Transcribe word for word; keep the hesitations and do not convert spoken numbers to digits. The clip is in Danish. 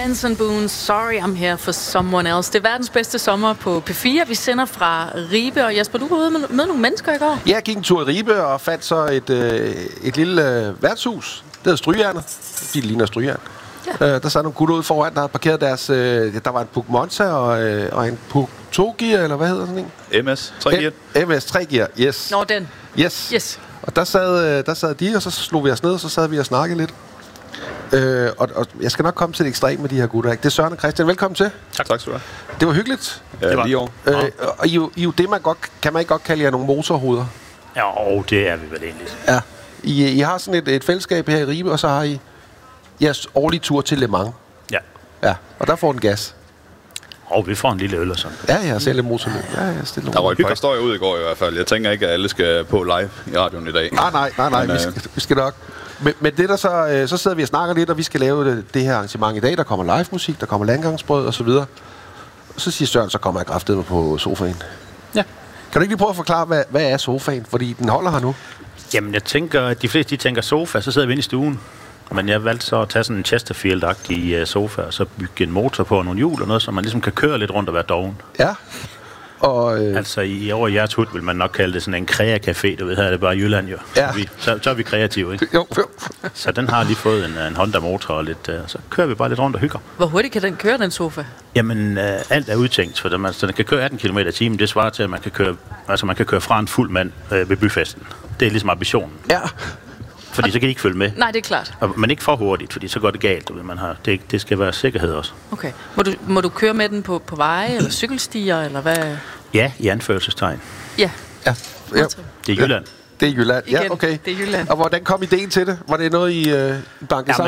Benson Boone, Sorry I'm Here for Someone Else. Det er verdens bedste sommer på P fire. Vi sender fra Ribe, og Jesper, du var ude med, med nogle mennesker i går. Ja, jeg gik en tur i Ribe og fandt så et, øh, et lille øh, værtshus. Det hedder Strygernet, fordi det ligner Strygern. Ja. Øh, der sad nogle gutter ude foran, der havde parkeret deres... Øh, der var en Puk Monza og, øh, og en Puk to gear, eller hvad hedder sådan en? M S tre gear. M S tre gear, yes. Nå, den. Yes. Yes. Og der sad, der sad de, og så slog vi os ned, og så sad vi og snakkede lidt. Øh, og, og jeg skal nok komme til det ekstrem med de her gutter, ikke? Det er Søren og Christian. Velkommen til. Tak, tak skal du have. Det var hyggeligt. Ja, det var lige over. Øh, og I, I jo det, man godt... Kan man ikke godt kalde jer nogle motorhoveder? Jo, det er vi vel egentlig. Ja. I, I har sådan et, et fællesskab her i Ribe, og så har I jeres årlige tur til Le Mans. Ja. Ja, og der får den gas. Og vi får en lille øl og sådan. Ja, jeg har selv en motorløb. Ja, jeg stille Der var et par historier ud i går i hvert fald. Jeg tænker ikke, at alle skal på live i radioen i dag. Nej, nej, nej, nej. Men, vi, skal, vi skal nok. Men, men det der så, øh, så sidder vi og snakker lidt, og vi skal lave det, det her arrangement i dag. Der kommer live musik, der kommer landgangsbrød og så videre. Og så siger Søren, så kommer jeg kraftedeme på sofaen. Ja. Kan du ikke lige prøve at forklare, hvad, hvad er sofaen? Fordi den holder her nu. Jamen, jeg tænker, at de fleste de tænker sofa, så sidder vi inde i stuen. Men jeg valgte så at tage sådan en Chesterfield-agtig sofa, og så bygge en motor på og nogle hjul og noget, så man ligesom kan køre lidt rundt og være doven. Ja. Og, øh... Altså i over i jeres hud vil man nok kalde det sådan en krea-café, du ved, her er det bare i Jylland jo. Ja. Så, vi, så, så er vi kreative, ikke? Jo, jo. Så den har lige fået en, en Honda-motor og lidt, uh, så kører vi bare lidt rundt og hygger. Hvor hurtigt kan den køre, den sofa? Jamen, uh, alt er udtænkt, for man, så den kan køre atten kilometer i timen. Det svarer til, at man kan køre, altså man kan køre fra en fuld mand uh, ved byfesten. Det er ligesom ambitionen. Ja. Fordi så kan de ikke følge med. Nej, det er klart. Og, men ikke for hurtigt, fordi så går det galt. Du ved, man har, det, det skal være sikkerhed også. Okay. Må du, må du køre med den på, på veje eller cykelstier, eller hvad? Ja, i anførselstegn. Ja. Ja. Ja. Det er Jylland. Det er Jylland. Igen, Ja, okay. det er Jylland. Og hvordan kom ideen til det? Var det noget, I øh, bankede Ja, sammen?